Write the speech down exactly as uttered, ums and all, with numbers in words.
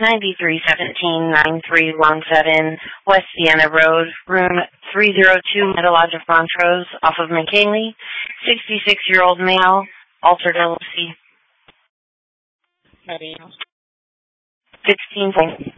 ninety-three seventeen nine three one seven West Sienna Road, room three oh two, Meadowlodge of Montrose, off of McKinley. sixty-six-year-old male, altered L L C. Ready. sixteen.